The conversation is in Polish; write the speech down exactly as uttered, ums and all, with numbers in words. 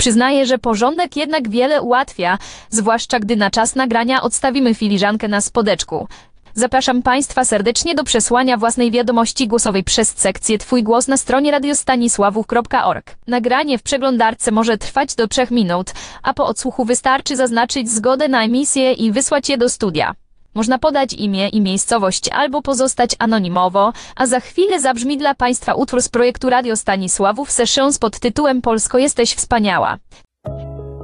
Przyznaję, że porządek jednak wiele ułatwia, zwłaszcza gdy na czas nagrania odstawimy filiżankę na spodeczku. Zapraszam Państwa serdecznie do przesłania własnej wiadomości głosowej przez sekcję Twój głos na stronie radiostanisławów kropka org. Nagranie w przeglądarce może trwać do trzech minut, a po odsłuchu wystarczy zaznaczyć zgodę na emisję i wysłać je do studia. Można podać imię i miejscowość albo pozostać anonimowo, a za chwilę zabrzmi dla Państwa utwór z projektu Radio Stanisławów Sessions pod tytułem Polsko jesteś wspaniała.